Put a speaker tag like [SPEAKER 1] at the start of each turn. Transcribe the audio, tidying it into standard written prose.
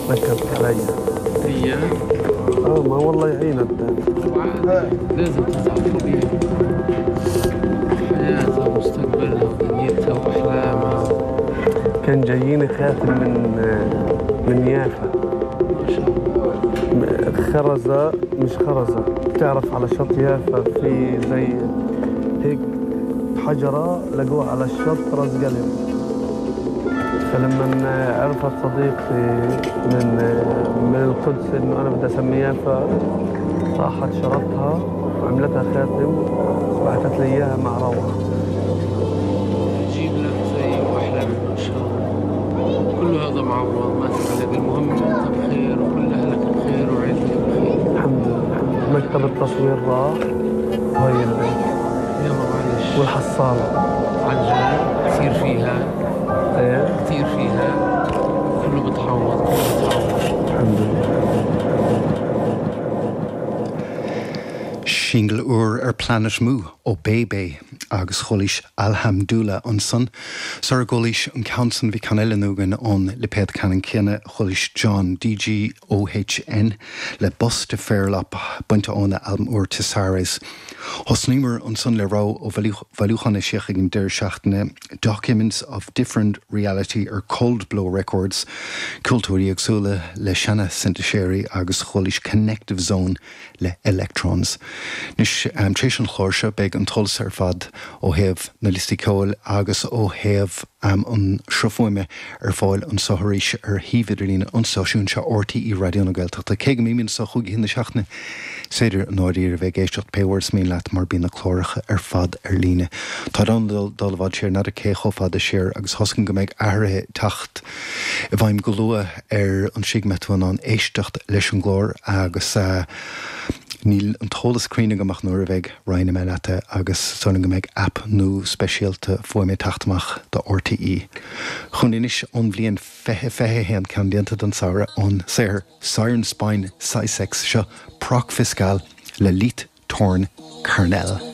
[SPEAKER 1] نكبت علي.
[SPEAKER 2] هي؟
[SPEAKER 1] ما والله يعينك.
[SPEAKER 2] لازم تسعى في البيت. حياتها ومستقبلها ودنيتها وأحلامها.
[SPEAKER 1] كان جاييني خاتم من يافا.
[SPEAKER 2] ما شاء الله.
[SPEAKER 1] خرزة مش خرزة، بتعرف على شط يافا في زي هيك حجرة لقوها على الشط راس قلم. فلما عرفت صديقتي من القدس انه انا بدي اسميها فراحت شرطها وعملتها خاتم وبعثت لي اياها مع روعه.
[SPEAKER 2] تجيب لك زي واحلى من ان شاء الله. كل هذا معوض ما تقلق، المهم انت بخير وكل اهلك بخير وعيلتك بخير.
[SPEAKER 1] الحمد لله. مكتب التصوير راح وهي البيت.
[SPEAKER 2] يلا معلش.
[SPEAKER 1] والحصاله
[SPEAKER 2] عن جد كثير فيها.
[SPEAKER 1] ايه
[SPEAKER 2] كثير فيها. كله بتعوض كله بتعوض.
[SPEAKER 1] الحمد لله.
[SPEAKER 3] Shingle Planet Mu ó Bébé agus cholis Alhamdulillah an son. Sar golis an Council vi can ellenúgan on le ped canan cianna cholis John DGOHN le bus de Fairlap bunta óna album Tisares. Hosnimer an son le rá ó valuchanna siachigin der seachtainna documents of different reality or cold blow records cultúrí agsúla le Shanna Sintashéri agus cholis Connective Zone le Electrons. Nis tréis an chlóirse beag an tols ar fad ó héamh na listicóil agus ó héamh an srofuime ar fáil an sothairis ar híomhidirlína an sosiún se RTE Radio na Gaeltachta. Cé go míonn sa chugaí hinna seachna séidir an áiríar a bheith géisteach péhairs mí leat mar bína chlóiricha ar fad ar líne. Tá an dal bhd sér na a cé chofad a sér agus hoscan go méid airithe tacht I bhaim go lua ar an sigmetuan an éisteacht leis an glór agus níl an tólas screening amach nuair a bheith roiine me leata agus sonar go méid app nó speisialta fuaimé tachtach do RTE. Chun inis an bblion fethe héan cean déanta don saoire an séir Siren Spine Sisex seo proc fiscal le lít torn Carnell.